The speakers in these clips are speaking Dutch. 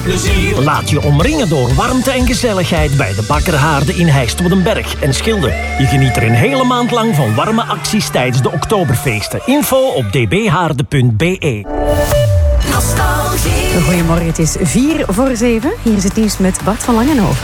plezier. Laat je omringen door warmte en gezelligheid bij de Bakker Haarde in Heist-op-den-Berg en Schilde. Je geniet er een hele maand lang van warme acties tijdens de Oktoberfeesten. Info op dbhaarde.be. Nostalgie. Goedemorgen, het is 6:45. Hier is het nieuws met Bart van Langenhoven.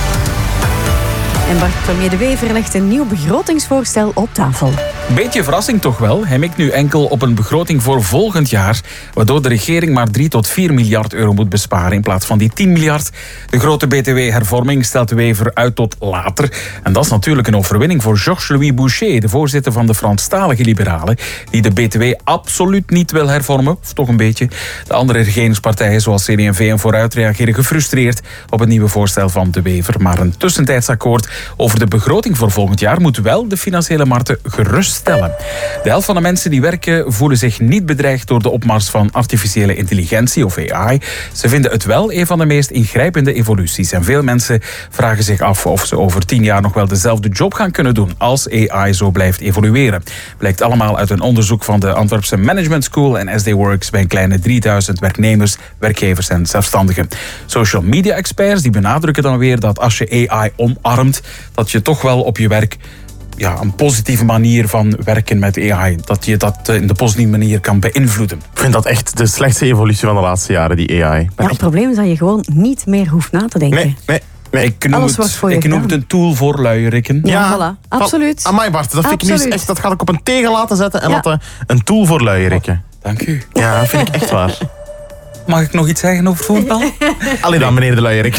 En Bart, premier De Wever legt een nieuw begrotingsvoorstel op tafel. Beetje verrassing toch wel. Hij mikt nu enkel op een begroting voor volgend jaar, waardoor de regering maar 3 tot 4 miljard euro moet besparen in plaats van die 10 miljard. De grote btw-hervorming stelt De Wever uit tot later. En dat is natuurlijk een overwinning voor Georges-Louis Boucher, de voorzitter van de Franstalige Liberalen, die de btw absoluut niet wil hervormen, of toch een beetje. De andere regeringspartijen zoals CD&V en Vooruit reageren gefrustreerd op het nieuwe voorstel van De Wever. Maar een tussentijds akkoord over de begroting voor volgend jaar moet wel de financiële markten geruststellen. De helft van de mensen die werken voelen zich niet bedreigd door de opmars van artificiële intelligentie of AI. Ze vinden het wel een van de meest ingrijpende evoluties. En veel mensen vragen zich af of ze over 10 jaar nog wel dezelfde job gaan kunnen doen als AI zo blijft evolueren. Blijkt allemaal uit een onderzoek van de Antwerpse Management School en SD Works bij een kleine 3000 werknemers, werkgevers en zelfstandigen. Social media experts die benadrukken dan weer dat als je AI omarmt, dat je toch wel op je werk een positieve manier van werken met AI. Dat je dat in de positieve manier kan beïnvloeden. Ik vind dat echt de slechtste evolutie van de laatste jaren, die AI. Ja, het probleem is dat je gewoon niet meer hoeft na te denken. Nee. Ik noem het een tool voor luierikken. Ja, voilà. Absoluut. Amai Bart, dat vind ik nu echt, dat ga ik op een tegel laten zetten en laten een tool voor luierikken. Dank u. Ja, dat vind ik echt waar. Mag ik nog iets zeggen over voetbal? Allee dan, meneer De Luierik.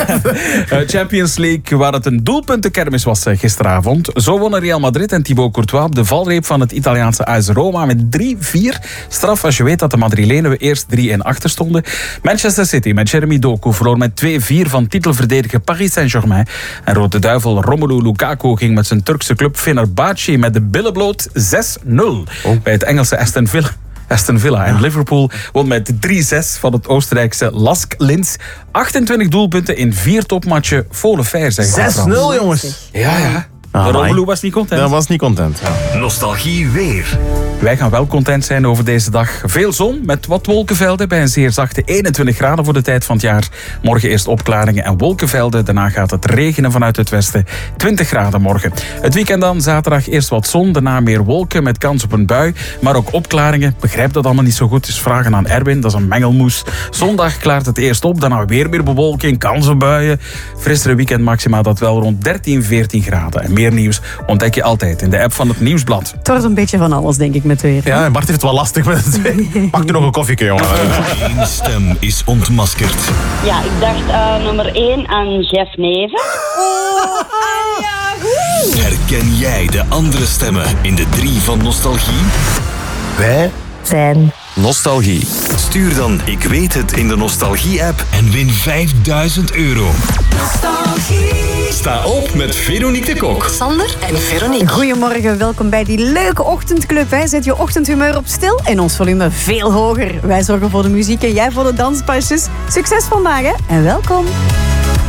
Champions League, waar het een doelpuntenkermis was gisteravond. Zo wonnen Real Madrid en Thibaut Courtois op de valreep van het Italiaanse AS Roma met 3-4. Straf als je weet dat de Madrilenen eerst 3-1 achter stonden. Manchester City met Jeremy Doku verloor met 2-4 van titelverdediger Paris Saint-Germain. En Rode Duivel Romelu Lukaku ging met zijn Turkse club Fenerbahce met de billen bloot 6-0. Bij het Engelse Aston Villa en Liverpool won met 3-6 van het Oostenrijkse Lask Linz. 28 doelpunten in 4 topmatchen. Volle fair, zeg 6-0, jongens. Ja. Maar Romelu was niet content. Dat was niet content. Ja. Nostalgie weer. Wij gaan wel content zijn over deze dag. Veel zon met wat wolkenvelden bij een zeer zachte 21 graden voor de tijd van het jaar. Morgen eerst opklaringen en wolkenvelden. Daarna gaat het regenen vanuit het westen. 20 graden morgen. Het weekend dan, zaterdag eerst wat zon. Daarna meer wolken met kans op een bui. Maar ook opklaringen. Begrijp dat allemaal niet zo goed. Dus vragen aan Erwin, dat is een mengelmoes. Zondag klaart het eerst op. Daarna weer meer bewolking, kans op buien. Frissere weekend maxima dat wel rond 13, 14 graden. En meer nieuws ontdek je altijd in de app van het Nieuwsblad. Het wordt een beetje van alles, denk ik, met weer. Ja, Bart heeft het wel lastig met het twee. Pak er nog een koffieke, jongen. Eén stem is ontmaskerd. Ja, ik dacht nummer 1 aan Jeff Neven. Herken jij de andere stemmen in de 3 van Nostalgie? Wij zijn Nostalgie. Stuur dan Ik weet het in de Nostalgie-app en win €5000. Nostalgie. Sta op met Veronique de Kok. Sander en Veronique. Goedemorgen, welkom bij die leuke ochtendclub. Hè. Zet je ochtendhumeur op stil en ons volume veel hoger. Wij zorgen voor de muziek en jij voor de danspasjes. Succes vandaag hè? En welkom.